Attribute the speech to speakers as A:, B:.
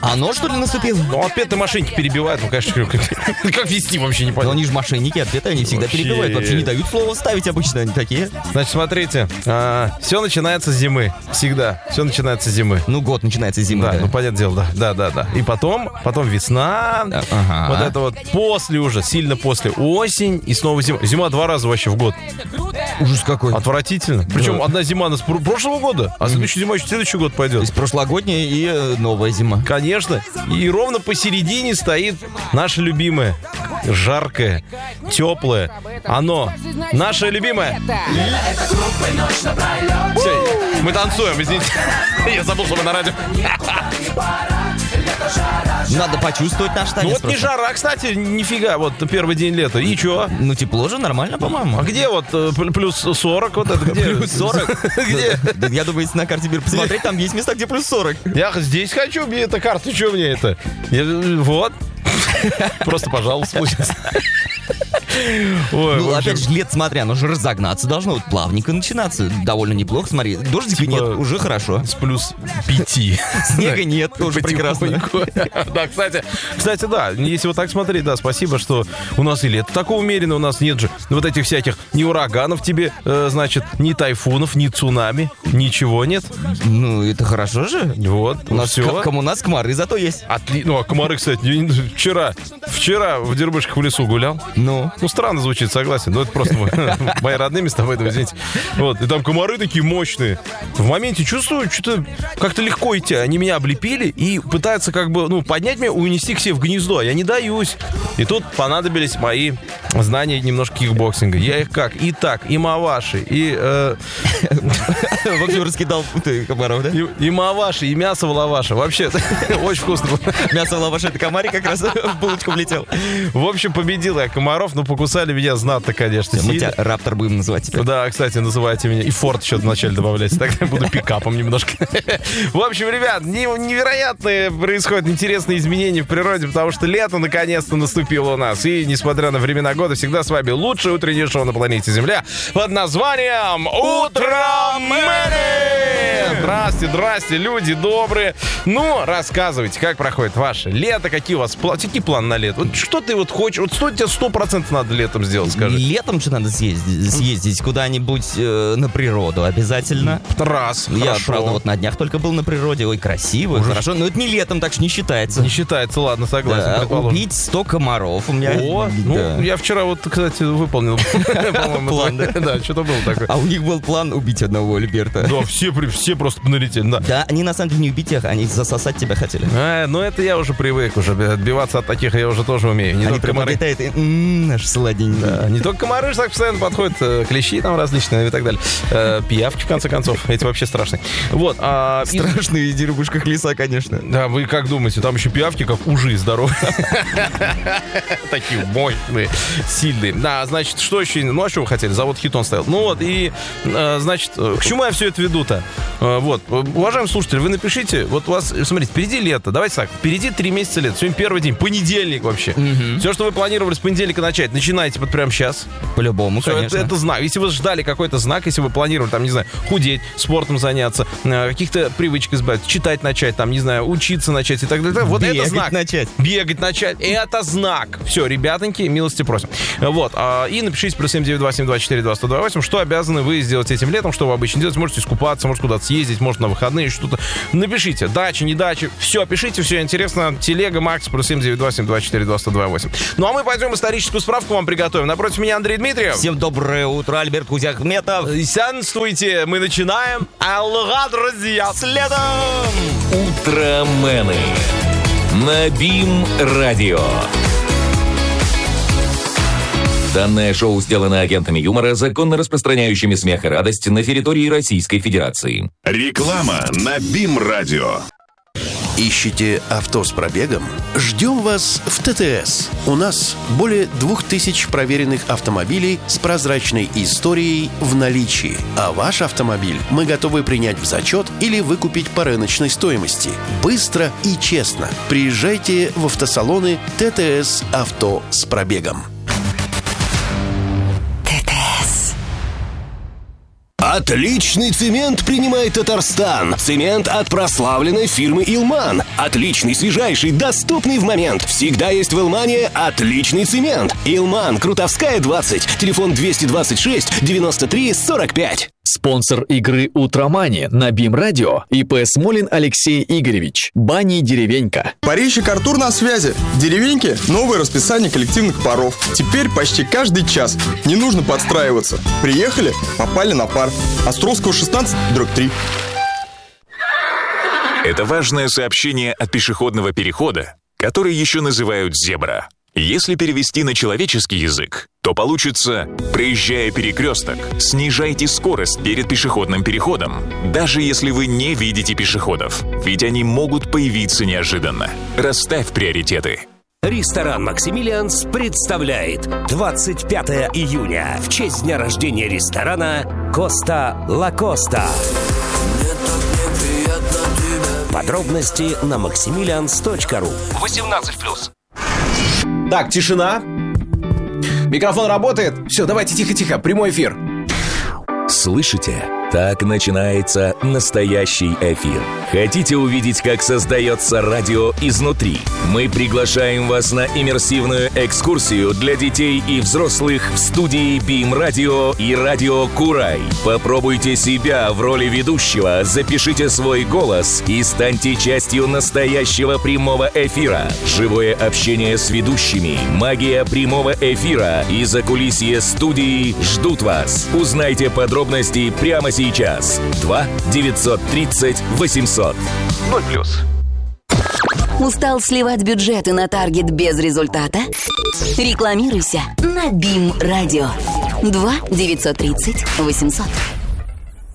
A: Оно, что ли, наступило?
B: Ну, отпетые мошенники перебивают, ну, конечно, как вести вообще
A: Но
B: непонятно.
A: они же мошенники, ответы они всегда
B: Вообще.
A: перебивают. Вообще не дают слова ставить обычно, они такие.
B: Значит, смотрите, все начинается с зимы. Всегда. Все начинается с зимы.
A: Ну, год начинается с зимы.
B: Да, ну, понятное дело, да. И потом весна,
A: Ага.
B: вот это вот после уже, сильно после, осень и снова зима. Зима 2 раза вообще в год.
A: Ужас какой.
B: Отвратительно. Причем одна зима с прошлого года, а следующая зима еще следующий год
A: То
B: пойдет.
A: есть прошлогодняя и новая зима.
B: Конечно. И ровно посередине стоит наше любимое, жаркое, теплое. Оно, наше любимое. Все, мы танцуем, извините. Я забыл, что мы на радио.
A: Надо почувствовать наш танец.
B: Ну вот не
A: просто.
B: жара, кстати, нифига, вот первый день лета. И чё?
A: Ну, тепло же, нормально, по-моему.
B: А где вот плюс 40, вот это где?
A: Плюс 40?
B: Где?
A: Да, я думаю, если на карте мир посмотреть, там есть места, где плюс 40.
B: Я здесь хочу, мне эта карта, что мне это? Вот. Просто, пожалуйста, получается. Ой,
A: Ну,
B: в общем,
A: опять же, лет смотря, оно же разогнаться должно, вот плавненько начинаться. Довольно неплохо, смотри. Дождика
B: Типа-
A: нет, уже хорошо.
B: с плюс 5.
A: Снега нет, тоже прекрасно.
B: Да, кстати, да, если вот так смотреть, да, спасибо, что у нас и лето такого умеренно, у нас нет же вот этих всяких ни ураганов тебе, значит, ни тайфунов, ни цунами, ничего нет.
A: Ну, это хорошо же.
B: Вот,
A: У нас,
B: все.
A: у нас комары зато есть.
B: Ну, а комары, кстати, вчера в Дербышках в лесу гулял.
A: Ну,
B: Ну, странно звучит, согласен, но это просто мои родные места, поэтому извините. Вот, и там комары такие мощные. В моменте чувствую, что-то как-то легко идти. Они меня облепили и пытаются как бы, ну, поднять меня, унести к себе в гнездо. Я не даюсь. И тут понадобились мои знания немножко кикбоксинга. Я их как? И так, и маваши, и...
A: Вовсю раскидал ты комаров, да?
B: И маваши, и мясо в лаваше. Вообще, очень вкусно было.
A: Мясо в лаваше, это комарик как раз в булочку влетел.
B: В общем, победил я комаров, но покусали меня знатно, конечно.
A: Мы
B: сильно.
A: тебя Раптор будем называть теперь.
B: Да, кстати, называйте меня. И Форд еще вначале добавляйте. Тогда я буду пикапом немножко. В общем, ребят, невероятные происходят интересные изменения в природе, потому что лето наконец-то наступило у нас. И, несмотря на времена года, всегда с вами лучшее утреннее шоу на планете Земля под названием «Утро Мэри». Здрасте, люди добрые. Ну, рассказывайте, как проходит ваше лето, какие у вас какие планы на лето? Вот что ты вот хочешь, вот что тебе 100% надо летом сделать, скажи?
A: Летом что надо съездить куда-нибудь на природу обязательно.
B: Раз,
A: Я,
B: хорошо.
A: правда, вот на днях только был на природе. Ой, красиво, хорошо. Но это не летом, так что не считается.
B: Не считается, ладно, согласен,
A: Да,
B: предположим.
A: убить 100 комаров у меня.
B: О,
A: Да.
B: ну, я вчера вот, кстати, выполнил, по-моему,
A: План, да?
B: Да, что-то было такое.
A: А у них был план убить одного Альберта.
B: Да, все просто налетели, да.
A: Да, они на самом деле не убить их, они засосать тебя хотели.
B: Ну это я уже привык, уже отбиваться от таких я уже тоже умею. Не
A: Они
B: только
A: прям
B: комары.
A: летают и наш сладенький.
B: Да, не только комары же так постоянно подходят, клещи там различные и так далее. Пиявки, в конце концов, эти вообще страшные. Вот.
A: Страшные в деревушках леса, конечно.
B: Да, вы как думаете, там еще пиявки, как ужи здоровые. Такие мощные, сильные. Да, значит, что еще? Ну, а что вы хотели? Завод Хитон стоял. Ну вот, и, значит, к чему я все это веду-то? Вот, уважаемые слушатели, вы напишите, вот у вас, смотрите, впереди лето, давайте так, впереди 3 месяца лета, сегодня первый день, понедельник вообще. Все, что вы планировали с понедельника начать, начинайте вот прямо сейчас.
A: По-любому,
B: Всё,
A: конечно.
B: это знак. Если вы ждали какой-то знак, если вы планировали, там, не знаю, худеть, спортом заняться, каких-то привычек избавиться, читать начать, там, не знаю, учиться начать и так далее, вот это
A: Бегать
B: знак.
A: начать.
B: Бегать начать. Это знак. Все, ребятоньки, милости просим. Вот. И напишите +7 928 724 2128, что обязаны вы сделать этим летом, что вы обычно делаете. Можете искупаться, может куда-то съездить, может на выходные, что-то. Напишите. Дача, не дача. Все, пишите, все интересно. Телега, Макс, +7 928 724 2128. Ну, а мы пойдем историческую справку вам приготовим. Напротив меня Андрей Дмитриев.
A: Всем доброе утро, Альберт Кузяхметов.
B: Сянствуйте, мы начинаем. Алга, друзья.
A: Следом!
C: Утромены на БИМ-радио. Данное шоу сделано агентами юмора, законно распространяющими смех и радость на территории Российской Федерации.
D: Реклама на БИМ-радио. Ищете авто с пробегом? Ждем вас в ТТС. У нас более 2000 проверенных автомобилей с прозрачной историей в наличии. А ваш автомобиль мы готовы принять в зачет или выкупить по рыночной стоимости. Быстро и честно. Приезжайте в автосалоны ТТС «Авто с пробегом».
E: Отличный цемент принимает Татарстан. Цемент от прославленной фирмы «Илман». Отличный, свежайший, доступный в момент. Всегда есть в «Илмане» отличный цемент. «Илман», Крутовская, 20. Телефон 226 93 45.
F: Спонсор игры «Утромани» на БИМ-радио ИП Смолин Алексей Игоревич. Бани «Деревенька».
G: Парильщик Артур на связи. В «Деревеньке» новое расписание коллективных паров. Теперь почти каждый час. Не нужно подстраиваться. Приехали, попали на пар. Островского 16/3.
H: Это важное сообщение от пешеходного перехода, который еще называют «зебра». Если перевести на человеческий язык, то получится: проезжая перекресток, снижайте скорость перед пешеходным переходом, даже если вы не видите пешеходов, ведь они могут появиться неожиданно. Расставь приоритеты.
E: Ресторан «Максимилианс» представляет 25 июня в честь дня рождения ресторана «Коста Ла Коста». Подробности на maximilians.ru. 18+.
I: Так, тишина. Микрофон работает. Все, давайте тихо-тихо, прямой эфир.
C: Слышите? Так начинается настоящий эфир. Хотите увидеть, как создается радио изнутри? Мы приглашаем вас на иммерсивную экскурсию для детей и взрослых в студии БИМ-радио и радио Курай. Попробуйте себя в роли ведущего, запишите свой голос и станьте частью настоящего прямого эфира. Живое общение с ведущими, магия прямого эфира и закулисье студии ждут вас. Узнайте подробности прямо сейчас. 2-930-800. 0+.
J: Устал сливать бюджеты на таргет без результата? Рекламируйся на БИМ-радио. 2-930-800.